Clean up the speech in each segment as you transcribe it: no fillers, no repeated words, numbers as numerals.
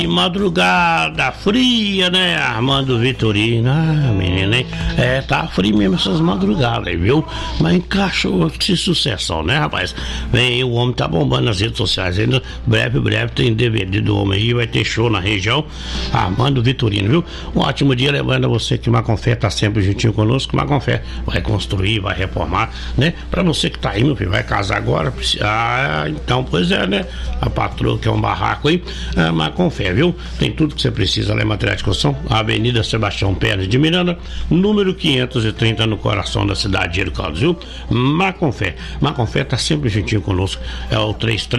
Madrugada fria, né, Armando Vitorino? Ah, menina, hein? Tá frio mesmo essas madrugadas, viu? Mas encaixou, que sucessão, né, rapaz? Vem, o homem tá bombando nas redes sociais ainda. Breve tem DVD do homem aí, vai ter show na região. Armando Vitorino, viu? Um ótimo dia, lembrando a você que Maconfé tá sempre juntinho conosco. Maconfé vai construir, vai reformar, né? Pra você que tá aí, meu filho, vai casar agora. Então, pois é, né? A patroa que é um barraco aí, Maconfé, viu? Tem tudo que você precisa lá em material de construção. Avenida Sebastião Pérez de Miranda, número 530, no coração da cidade de Gero Caldas, viu? Maconfé tá sempre juntinho conosco. É o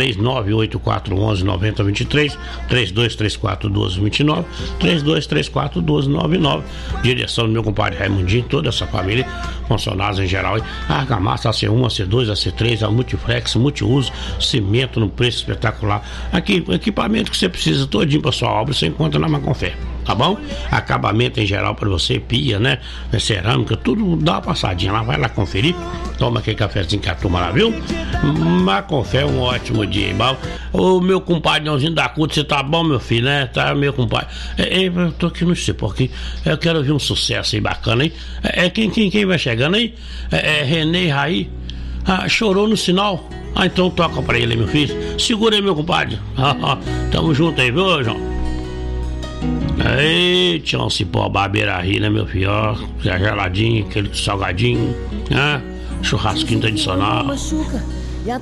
3398411923, 32341229, 32341299. Direção do meu compadre Raimundinho, toda essa família, funcionários em geral, a Argamassa, a C1, a C2, a C3, a Multiflex, multiuso, cimento no preço espetacular. Aqui, o equipamento que você precisa todinho para sua obra, você encontra na Maconfé, tá bom? Acabamento em geral para você, pia, né? Cerâmica, tudo, dá uma passadinha lá, vai lá conferir. Toma aquele cafezinho que a turma lá, viu? Maconfé, um ótimo dia, hein, bom? O meu compadrãozinho da CUT, você tá bom, meu filho, né? Tá, meu compadre. Eu tô aqui no Cipo, aqui. Eu quero ouvir um sucesso aí bacana, hein? Quem vai chegando aí? Renê Raí. Chorou no sinal? Então toca pra ele, meu filho. Segura aí, meu compadre. Tamo junto aí, viu, João? Ei, tinha um cipó barbeira ri, né, meu filho? Ó, geladinho, aquele salgadinho, né? Churrasquinho tradicional.